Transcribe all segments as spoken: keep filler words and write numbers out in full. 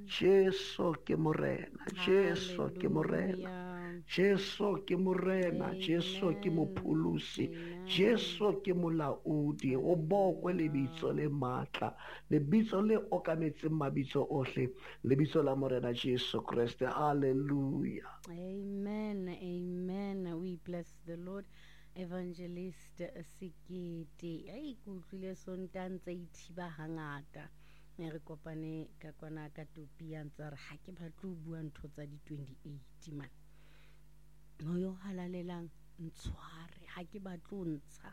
Jesu ke morena, Jesu ke morena, Hallelujah. Jesu ke morena, Jesu ke mopholosi, Amen. Jesu ke molaodi. O bokwe lebitso le matla, lebitso le okametseng mabitso ohle, lebitso la morena Jesu Kriste. Hallelujah. Amen. Amen. We bless the Lord. Evangelist Sikiti. Ai ke utlwile Sontaha ntse e thiba hangata. Ne re kopane ka kwana ka Tupi a ntse re ha ke batle ho bua ntho tsa di twenty-eight man. Moyo halalelang ntshware ha ke batle ho ntsha.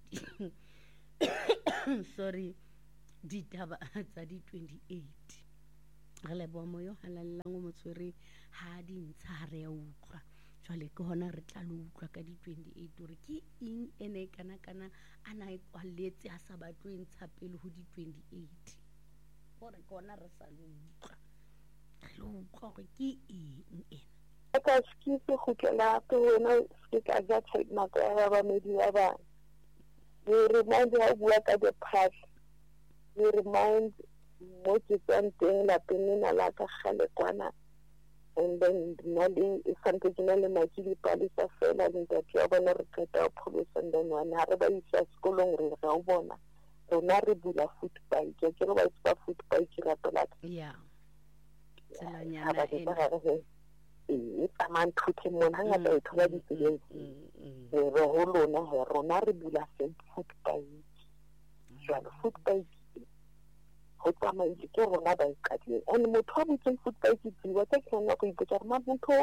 Sorry. Ditaba tsa di twenty-eight. Re leboha moyo halalelang o motshwere ha di ntsha re ya utlwa. Jwale ke hona re tla lo utlwa ka di twenty-eight hore ke eng ene kana kana ana e kwalletse a sa batle e ntsha pele ho di twenty-eight. Hore ke hona re sa lo utlwa. Re lo utlwa hore ke eng ena. Ka skitse go tla pe wena se ka ja tsena ka ya ba medi ya ba. We remind how bua ka the past. We remind mo ke tsanteng la penina la ka gale kwana. And then nali isante ke le makili palisa fela le ntate ya bona re qeta ho pholosa and then wana re ba isa sekolong re ga o bona. Rona re bula football ke ke re ba isa football ke rapela. Yeah. Tselanyana ena. It's a man to him when I had a credit against the Rolona, Ronari Bula said football. Football. Hotama is a Ronada Cathy. And Motobi football, what I can not be put on Mabuto.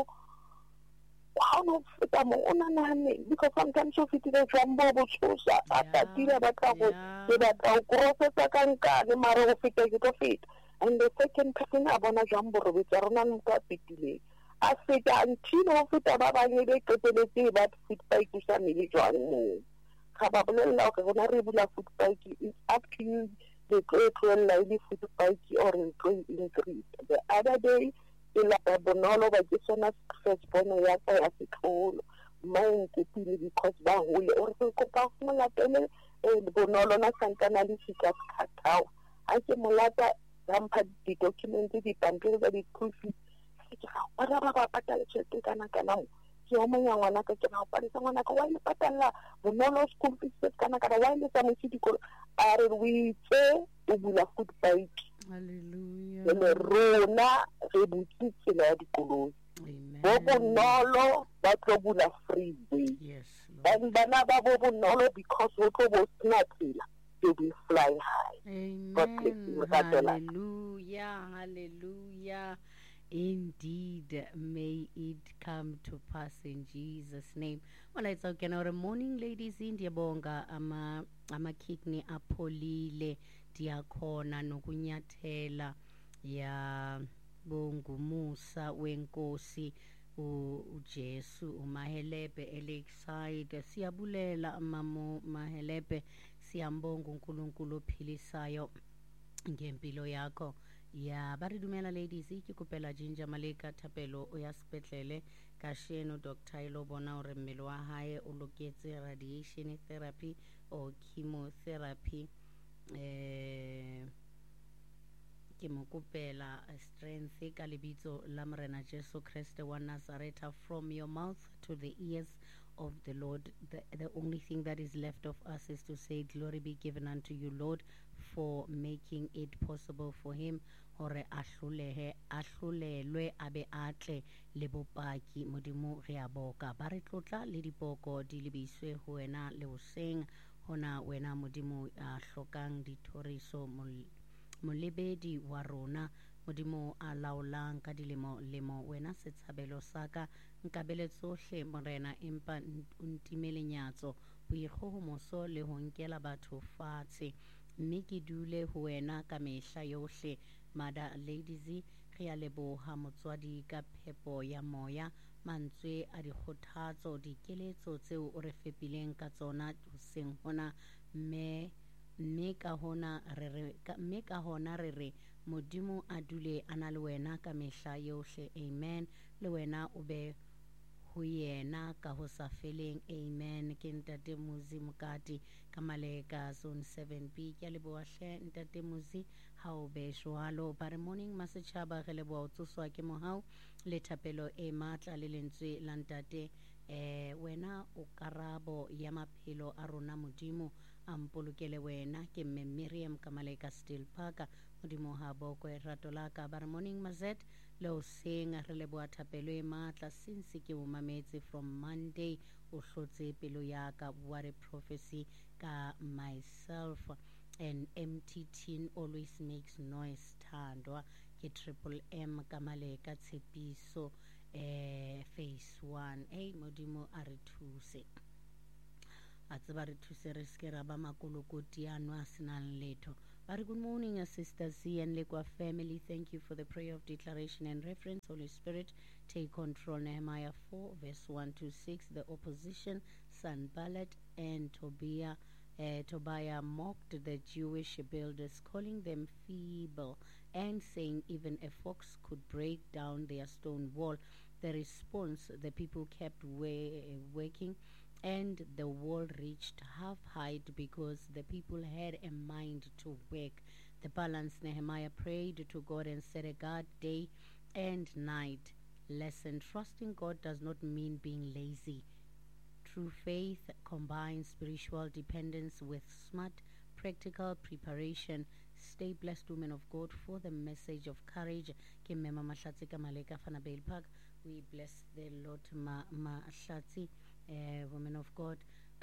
How no fit because sometimes you fit the jumbo, which was at that dinner that I would that our crosses a canca, the Maro fit it feet. And the second person abona jumbo, which are non capitally. Africa Antino futa baba ngebe keteletse ba football ke sa mele jwang mo ga ba bolela go bona re bula football it's up to you the great one like football or going increase the other day ila bonolo ba ke sona first born ya ka ya sekolo mind ke pile because ba hole or se ko pa mola tele bonolo na santana le sika khatao a ke molata rampa di document di pampiri ba di proof ba ba ba patala tšhelete kana kana ke o mongwe ngwana ka ke ba palisa ngwana ka wa le patala bonolo school fees kana kana wa le tsa dikolo a re we tse o bula football. Hallelujah. Le rona re butse tsela ya dikolo Amen. bo bonolo ba tlo bula freeway. Yes, Lord. And bana ba bo bonolo because ho tlo bo snatsela they will fly high. Amen. Hallelujah. Hallelujah. Indeed, may it come to pass in Jesus' name. Well, it's okay now. Morning, ladies. India bonga ama ama kidney apolile diakona nokunyathela ya bongumusa wenkosi uJesu uMahelepe Lakeside. Siyabulela mamo Mahelepe, siyambonga uNkulunkulu ophilisayo ngempilo yakho. Ya ba re dumela ladies ke kopela Jinja Maleka Thapelo o ya sepetlele ka sheno Doctor Ilo bona hore mmele wa hae o loketse radiation therapy or chemotherapy eh ke mo kopela strength ka lebitso la morena Jesu Kriste wa Nazareth from your mouth to the ears of the Lord. The, the only thing that is left of us is to say glory be given unto you, Lord, for making it possible for him hore ahlulehe ahlulelwe abe atle le bopaki modimo re a boka ba re tlotla le dipoko di lebiswe ho wena le hoseng hona wena modimo a hlokang dithoriso molebedi wa rona modimo a laolang ka dilemo lemo wena setshabelo saka nkabele tsohle morena empa untimele nyatso boikgohomoso le ho nkela batho fatshe mme ke dule ho wena ka mehla yohle mada ladies re a leboha motswadi ka phepo ya moya mantswe a dikgothatso dikeletso tseo o re fepileng ka tsona hoseng hona mme mme ka hona re re mme ka hona re re modimo a dule ana le wena ka mehla yohle amen le wena o be ho yena ka ho sa feleng amen ke ntate Muzi Mokati ka Maleka zone seven B ke le bohle ntate Muzi ha o be jwalo. Ba re morning masetjhaba re leboha o tsoswa ke mohau le thapelo e matla le lentswe la ntate eh wena o karabo ya maphelo a rona modimo a mpolokele wena ke mme Miriam Kamaleka Still Parker modimo ha bokwe rato la ka. Ba re morning mazet le o seng re leboha thapelo e matla since ke o mametse from Monday o hlotse pelo ya ka. What a prophecy ka myself. An empty tin always makes noise. Thandwa ke Triple M Kamaleka Tshepiso eh phase one. Hey modimo a re thuse a tseba re thuse re ske ra ba makolokoti ano a senang letho. Very good morning, uh, Sister Z and Lekwa family. Thank you for the prayer of declaration and reference. Holy Spirit, take control. Nehemiah four, verse one to six. The opposition, Sanballat and Tobiah, uh, Tobiah mocked the Jewish builders, calling them feeble and saying even a fox could break down their stone wall. The response, the people kept wa- working, and the wall reached half height because the people had a mind to work. The balance, Nehemiah prayed to God and set a guard day and night. Lesson, trusting God does not mean being lazy. True faith combines spiritual dependence with smart, practical preparation. Stay blessed, women of God, for the message of courage. Ke Mema Mahlatsi Kamaleka Fanabale Park. We bless the Lord Ma Mahlatsi. Uh, women of God.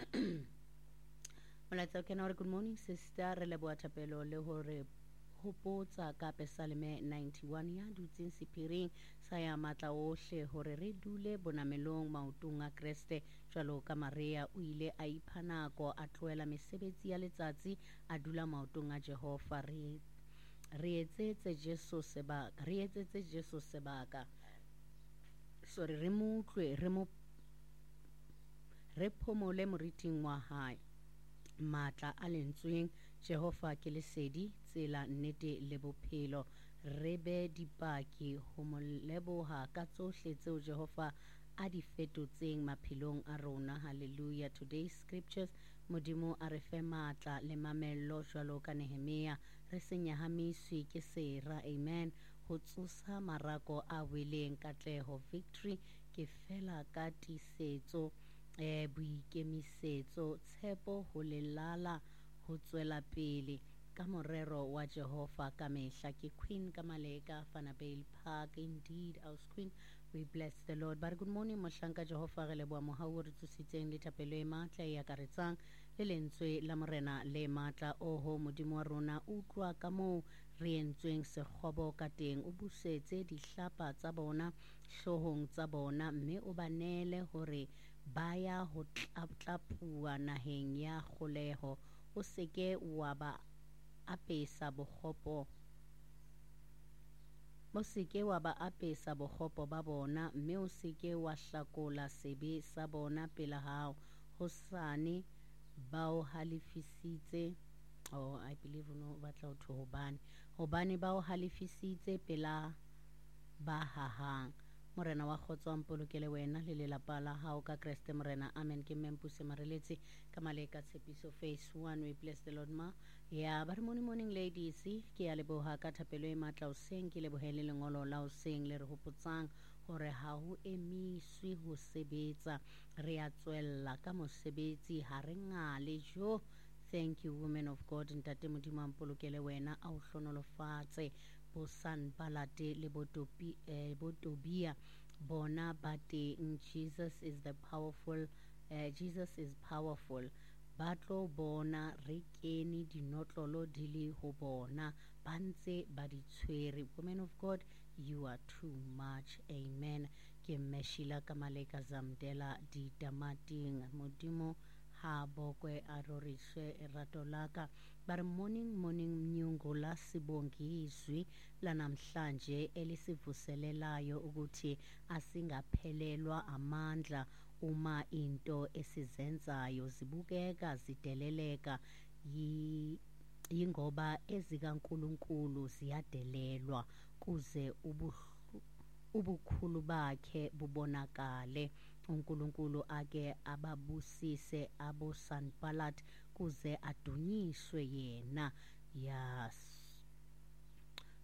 Good morning, sister. Re leboha thapelo le hore hopotsa ka Psalme ninety-one ya dutseng sephiring sa ya matla ohle hore re dule bonamelong maotong a Kreste jwalo ka Maria o ile a ipha nako a tlohela mesebetsi ya letsatsi a dula maotong a Jehova. Re re etsetse Jesu sebaka re etsetse Jesu sebaka sorry re mo tlwe re mo re phomole moriting wa hae matla a lentsweng Jehova ke lesedi tsela nnete le bophelo. Re be dipaki ho mo leboha ka tsohle tseo Jehova a di fetotseng maphelong a rona. Hallelujah. Today's scriptures, modimo a re fe matla le mamello jwalo ka Nehemia. Re se nyahamiswe ke sera. Amen. Ho tsosa marako a weleng katleho. Victory ke fela ka tisetso eh boikemisetso tshepo ho lelala ho tswela pele ka morero wa Jehova ka mehla. Ke Queen Kamaleka Fanabale Park. Indeed, our Queen, we bless the Lord. But good morning, Mohlanka Jehova re leboha mohau re tsositseng le thapelo e matla e akaretsang le lentswe la morena le matla. Oho modimo wa rona utlwa ka moo re entsweng sekgobo ka teng, o busetse dihlapa tsa bona hlohong tsa bona, mme o ba nele hore ba ya ho tlatlapua naheng ya kgoleho. O seke wa ba apesa bokgopo o seke wa ba apesa bokgopo ba bona, mme o seke wa hlakola sebe sa bona pela hao. Hosane ba o halefisitse oh I believe no batla ho thwe hobane hobane ba o halefisitse pela ba hahang. Morena wa kgotso mpolokele wena le lelapa la hao ka Kreste morena. Amen. Ke Mempuse Mareletse Kamaleka Tshepiso phase one. We bless the Lord ma. Yeah, but morning morning ladies, ke a leboha ka thapelo e matla o seng ke lebohele lengolo la o seng le re hopotsang hore ha ho emiswe ho sebetsa, re a tswella ka mosebetsi ha re ngale jo. Thank you, women of God. Ntate modimo mpolokele wena a o hlonolofatse bo Sanballat le botopi eh, botobia bona bateng. Jesus is the powerful uh, Jesus is powerful. Batlo bona re kene dinotlolo di le ho bona ba ntse ba di tshwere. Women of God, you are too much. Amen. Ke Meshila Kamaleka Zamdela di Damating. Modimo ha bokwe aroriswe erato laka. Bar morning morning mnyungu la sibongizwi lanamhlanje elisivuselelayo ukuthi asingaphelelwa amandla uma into esizenzayo zibukeka zideleleka yi ingoba ezikaNkulunkulu ziyadelelwa kuze ubuhlu ubukhulu bakhe bubonakale. uNkulunkulu ake ababusise abo Sanballat kuze adunyiswe yena. Yes.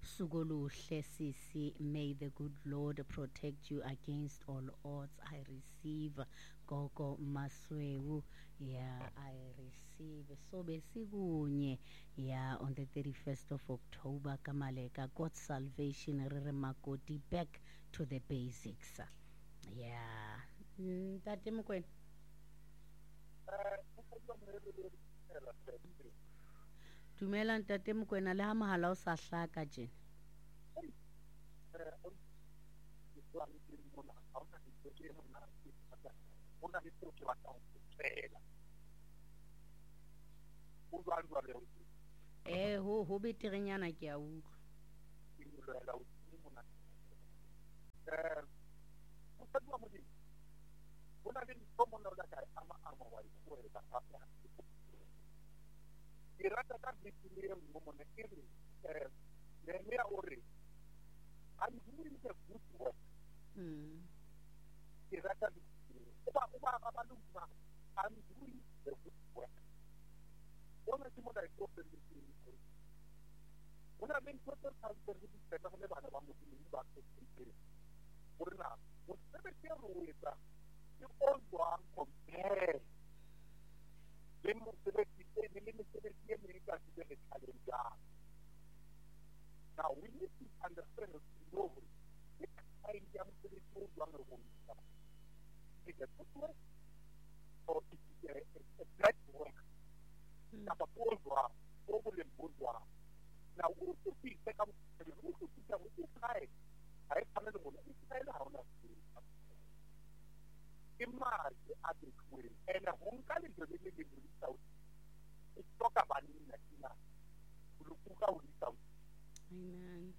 Sugoluhle sisi, may the good Lord protect you against all odds. I receive Gogo Maswewu. Yeah, I receive. So besigunye. Yeah, on the thirty-first of October, Kamaleka, God's salvation, Rere Makoti, back to the basics. Yeah. Mm, Tate Mokoena. Dumela Ntate Mokoena, le ha mohala o sa hlaka tjena. Eh ho ho beterenyana ke a utlwa. I'm doing the good work. Mm. I'm doing the good work. One of the most important things is when I've been put on the better than the one who is back to the We're not. What's the matter with that? You all want to compare. Then the challenge. Now we need to understand the glory. I am to the two one of them. Is it a good work or is it a, a, a bad work? Now, a poor one, over the good one. Now, who to see second, who to see that we try? I have another one. It's not how not to imagine at the school and a home college of the living in South. It's talk about in the Kina. Amen.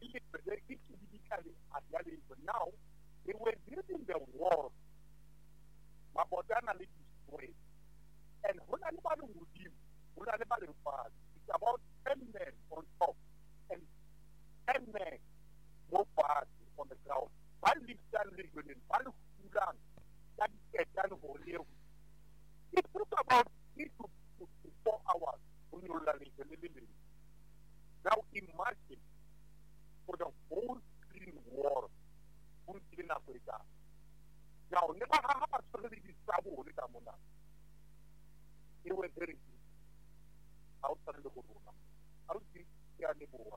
But now, they were building the wall. Mabodana is destroyed. And when anybody would give, when anybody would pass, it's about ten men on top and ten men more fast on the ground. One lives down living, one who's down, that is done for you. It took about three to four hours when you're living. Now imagine for the whole clean war, who's clean Africa. Now, never have a solid trouble with Amona. It was very good. Outside the world. I would think they are the war.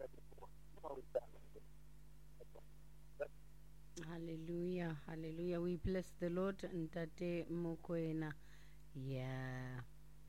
Hallelujah, hallelujah. We bless the Lord. Ntate Mokoena. Yeah.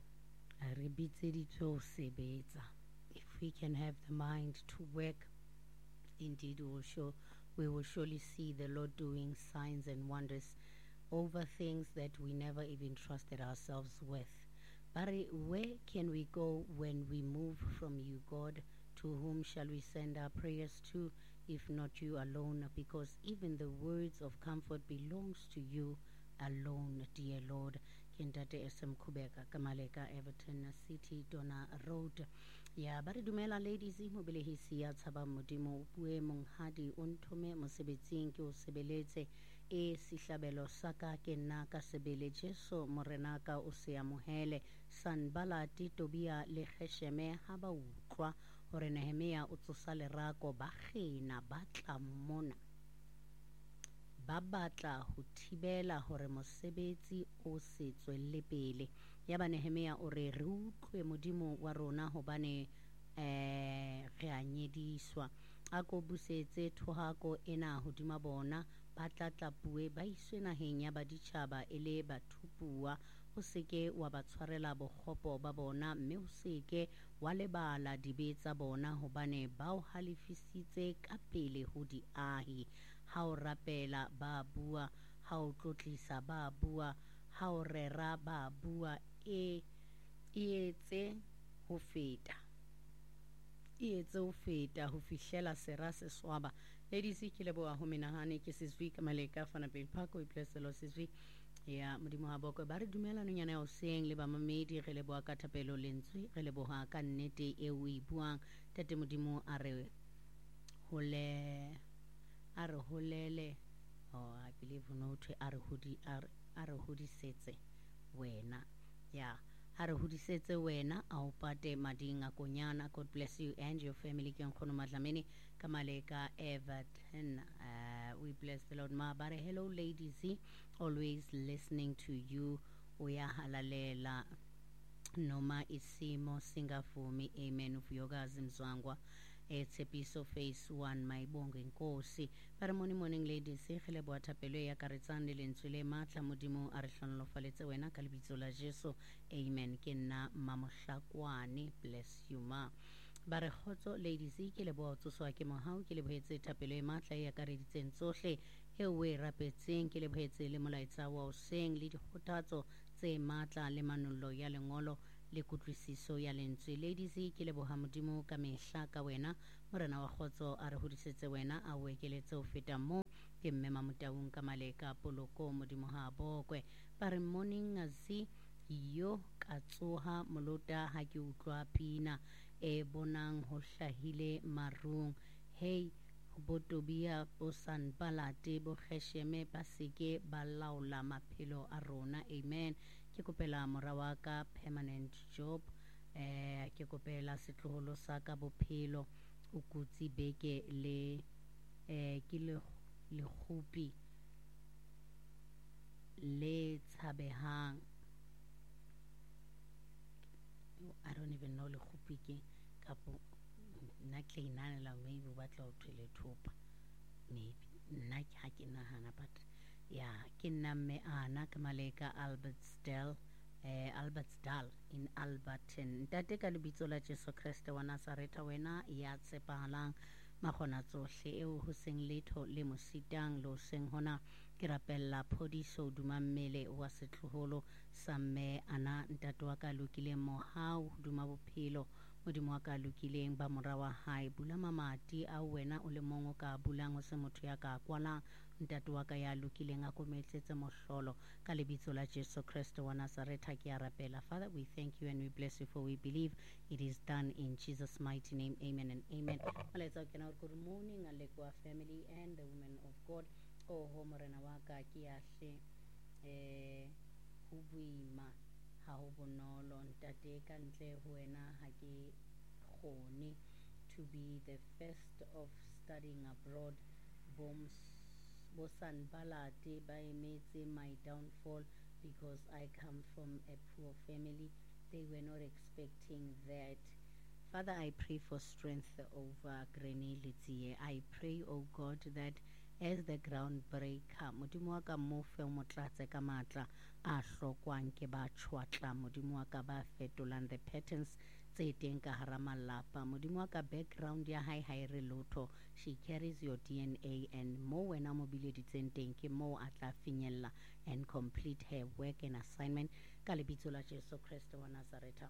If we can have the mind to work, indeed we will, show, we will surely see the Lord doing signs and wonders over things that we never even trusted ourselves with. But where can we go when we move from you, God? To whom shall we send our prayers to, if not you alone? Because even the words of comfort belongs to you alone, dear Lord. Kentate S M Kubeka, Kamaleka, Everton City, Donna Road. Ya bari dumela ladies mo belehisi ya tshaba modimo bue monghadi o nthome mosebetsing ke o sebeletse e sihlabelo saka ke nna ka sebele Jesu morenaka o se amohele Sanbalati Tobia le Khesheme ha ba utlwa hore Nehemia o tsosa lerako ba kgena ba tla mona ba batla ho thibela hore mosebetsi o se tswelle pele. Ya ba Nehemia o re re utlwe modimo wa rona hobane eh re a nyediswa a ko busetse thohako ena hodima bona ba tla tlapue ba iswe naheng ya baditjhaba ele bathupua o seke wa ba tshwarela bokgopo ba bona mme o seke wa lebala dibe tsa bona hobane ba o halefisitse ka pele ho diahi. Ha o rapela ba bua, ha o tlotlisa ba bua, ha o rera ba bua, e etse ho feta e etse ho feta ho fihlela sera se swaba. Ladies ke leboa ho menahane ke Sizwi Kamaleka fana pe phako e pleselo Sizwi ya modimo ha boko ba re dumela nonyana ya oseng le ba mamedi re leboa ka thapelo lentswe re leboha ka nnete e o e buang tate modimo a re hole a re holele. Oh, I believe no to a re hodi a re hodisetse wena ya a re hodisetse wena a o pate mading a konyana. God bless you and your family. Ke nkgono Madlamini ka Maleka Everton. Uh, we bless the Lord. Ma bare hello ladies, always listening to you. Uyahalalela noma isimo singavumi. Amen. Uvuyokazi Mzwangwa Tshepiso phase one Mayibonge Nkosi. Bare morning morning ladies, khele bo thapelwe ya karetsane lentswe le matla modimo a re hlonolofaletse wena ka lebitso la Jesu. Amen. Ke nna Mamohlakwane. Bless you ma. Bare khotso ladies, ke le bo tsoswa ke mohau, ke le boetse thapelwe matla ya kareditseng tsohle e we rapetseng, ke le boetse le molaetsa wa oseng le dikgothatso tse matla le manollo ya lengolo le kutlwisiso ya lentswe. Ladies, ke le boha modimo ka mehla ka wena. Morena wa khotso a re hodisetse wena a o ekeletse ho feta mo. Ke mme Mamutaung ka Maleka Poloko modimo ha bokwe. Bare morning azi yo ka tsoha molota ha ke utlwa pina e bonang ho hlahile marung. Hey botobia bo Sanbalate bo khesheme ba seke ba laola maphelo a rona. Amen. Ke kopela mora wa ka permanent job, eh ke kopela setloholo sa ka bophelo o kutsi beke le eh ke le le khupi le tshabehang. I don't even know le khupi ke kapo nna ke inanela maybe o batla o thwele thopa maybe nna ke ha ke nahana but yeah ke nna mme ana ka Maleka Albertsdale eh Albertsdal in Alberton. Ntate ka lebitso la Jesu Kriste wa Nazareta wena ya tshepahalang makgona tsohle eo ho seng letho le mositang lo seng hona ke rapella phodiso duma mmele wa setloholo sa mme ana ntate wa ka lokile mohau duma bophelo modimo wa ka lokileng ba mora wa hae bula mamati a wena o le mongo ka bulang o se motho ya ka kwalang ntate wa ka ya lokileng a kometsetse mohlolo ka lebitso la Jesu Kriste wa Nazareta ke a rapela. Father, we thank you and we bless you for we believe it is done in Jesus mighty name. Amen and amen. Let's okay now. Good morning Alekwa family and the women of God. Oh homorena wa ka ke a hle eh ho buima ha ho bonolo ntate ka ntle ho wena ha ke khone to be the first of studying abroad. Bombs bo Sanbalate ba emetse my downfall because I come from a poor family. They were not expecting that. Father, I pray for strength over Granny Litzie. I pray, oh God, that as the ground breaker, modimo wa ka mo fe mo tlatse ka matla a hlokwang ke ba tshwatla modimo wa ka ba fetolang the patterns tse teng ka hara malapa modimo wa ka background ya hae ha re lotho. She carries your D N A and mo wena mo bileditseng teng ke mo a tla finyella and complete her work and assignment ka lebitso la Jesu Kriste wa Nazareta.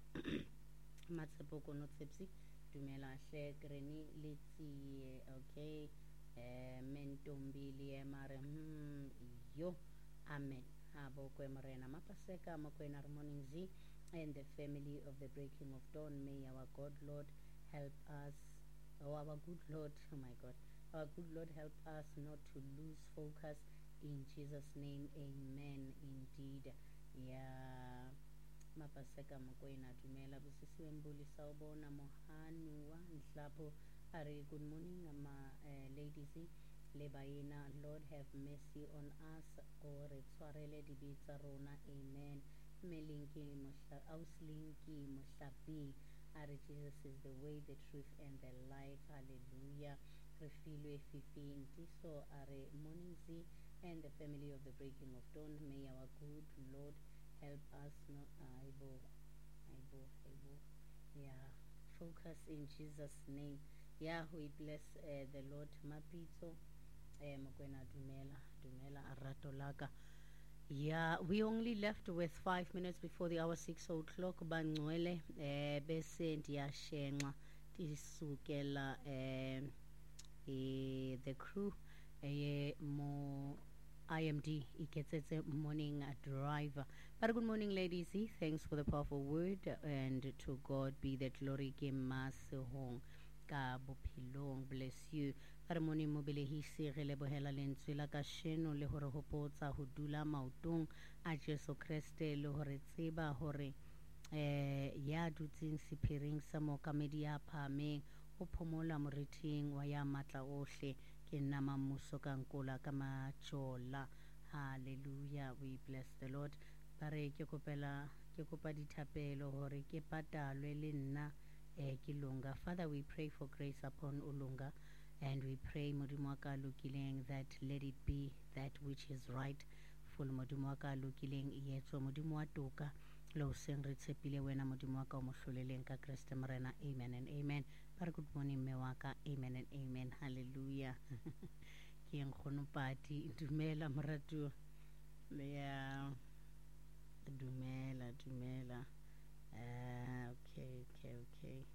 Matsepo kono tsepsi dumela hle Granny Litzie. Okay. Eh, mentombili emare hmm yo amen habo kwe morena mapaseka makwena morning z and the family of the breaking of dawn. May our God Lord help us, oh our good Lord, oh my God, our good Lord help us not to lose focus in Jesus name. Amen. Indeed. Yeah, mapaseka makwena dumela busisi wembuli sawbona mohanu wa nhlapo. Are good morning, ama uh, ladies. Lebaina, Lord have mercy on us. Or tswarele dibitsa rona. Amen. Melinki musha auslinki mushabi. Are Jesus is the way, the truth, and the life. Hallelujah. Refilwe fifi intiso are morningzi and the family of the breaking of dawn. May our good Lord help us. No, aibo, aibo, aibo. Yeah. Focus in Jesus' name. Yeah, we bless uh, the Lord. Mapito, eh, Mokwena Dumela, Dumela Aratolaka. Yeah, we only left with five minutes before the hour six o'clock. Banwele, eh, bese ndiashenga tisukela eh, eh, the crew eh, mo I M D iketsetse morning driver. But good morning, ladies. Thanks for the powerful word, and to God be the glory. Ke masehong ka bophilong. Bless you. Ka re morning mobelehisi re lebohela lentswe la kasheno le hore hopotsa ho dula maotong a Jesu Kriste le hore tseba hore eh ya dutseng sephiring sa mookamedi ya phahameng o phomola morithing wa ya matla ohle ke nna Mamuso ka nkola ka matjola. Hallelujah, we bless the Lord. Bare ke kopela ke kopa dithapelo hore ke patalwe le nna eh ke Lunga. Father, we pray for grace upon Ulunga, and we pray modimo wa ka lokileng that let it be that which is right. Full modimo wa ka lokileng e etswe modimo wa toka lo seng re tshepile wena modimo wa ka o mo hloleleng ka Kriste morena. Amen and amen. Bare good morning mme wa ka. Amen and amen. Hallelujah. Ke nkgono Pati, dumela moratuwa. Yeah, dumela dumela. Uh, okay okay okay.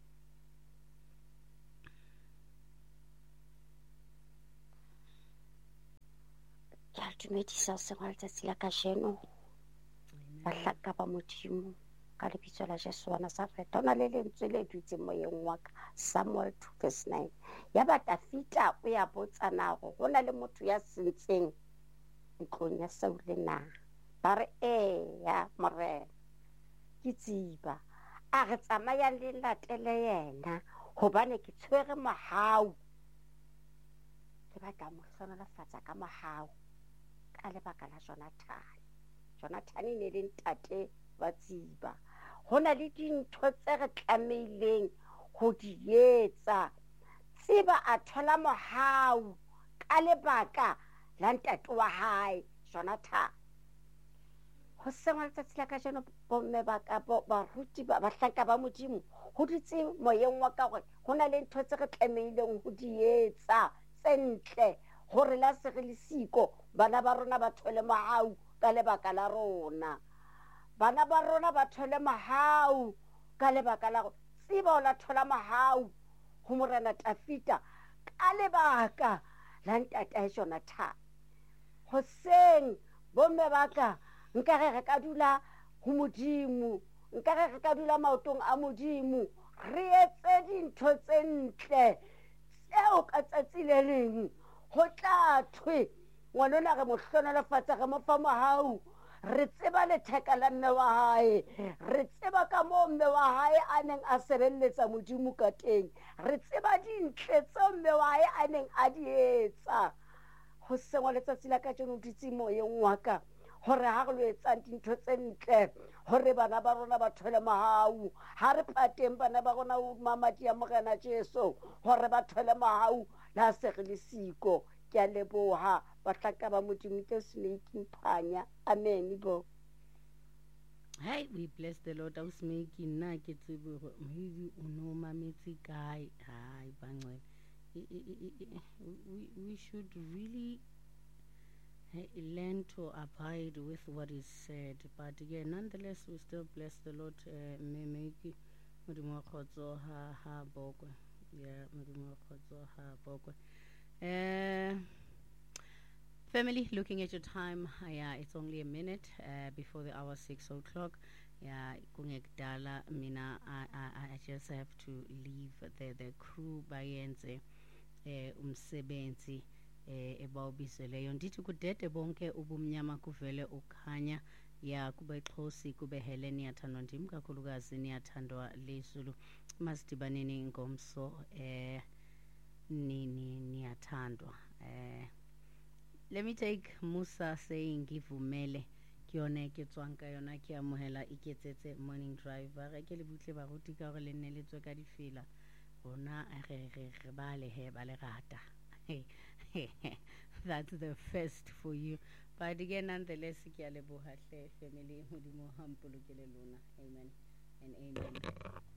Ke a dumedisa o seng wa letsatsi la kajeno bahlaka ba modimo ka lebitso la Jesu wa Nazareth. Hona le lentswe le dutseng moyeng wa ka, Samuel two verse nine. Ya ba Dafita o ya botsa na go hona le motho ya sentseng ntlong ya Saule na. Ba re e ya morena ke tsiba a re tsamaya le latele yena hobane ke tshwere mohau ke batla mo hlonolofatsa ka mohau ka lebaka la Jonathan. Jonathan e ne le ntate wa tsiba. Hona le dintho tse re tlameileng ho di etsa. Tsiba a thola mohau ka lebaka la ntate wa hae Jonathan. Ho sengwa letsatsi la kajeno bomme ba ka baruti ba bahlanka ba modimo ho dutse moyeng wa ka gore ho na le ntho tse re tlameileng ho di etsa tse ntle hore la se re le siko bana ba rona ba thole mohau ka lebaka la rona. Bana ba rona ba thole mohau ka lebaka la tsiba o la thola mohau ho morena Dafita ka lebaka la ntate Jonathan. Hoseng bomme ba ka nkare re ka dula ho modimo, nkare re ka dula maotong a modimo, re etse dintho tse ntle tseo ka tsatsi le leng ho tla thwe ngwanona re mo hlonolofatsa re mo fa mohau. Re tseba letheka la mme wa hae, re tseba ka moo mme wa hae a neng a sebelletsa modimo ka teng, re tseba dintle tseo mme wa hae a neng a di etsa. Ho sengwa letsatsi la kajeno o dutse moyeng wa ka hore ha re lo etsang dintho tse ntle hore bana ba rona ba thole mohau, ha re pateng bana ba rona ho mamadi ya morena Jesu hore ba thole mohau la se re le siko. Ke a leboha bahlaka ba modimo ke Snake Mphanya. Amen bo. Hey, we bless the Lord. I was making na ke tsebe hore maybe o no mametse kae. Hai bangwe. We we should really learn to abide with what is said, but yeah, nonetheless we still bless the Lord. Me make modimo khotso ha ha bokwe. Yeah, modimo khotso ha bokwe. Uh, family, looking at your time, uh, yeah, it's only a minute uh, before the hour six o'clock. Yeah, kungekdala mina, I, I, I just have to leave the the crew bayenze umsebenzi ebawubizeleyo. Ndithi kudede bonke ubumnyama kuvele ukhanya. Ya kube Xhosi kube Helen niyathandwa ndim kakhulukazi niyathandwa lezulu. Masidibaneni ngomso eh ni ni niyathandwa. Eh let me take Musa saying ngivumele ke yone ke tswang ka yona ke amohela iketsetse morning drive. Ga ke le butle ba ruti ka gore le nne le tswe ka difela bona re re re ba le he ba le rata. That's the first for you, but again nonetheless ke a leboha hle family modimo hampolokele lona. Amen and amen.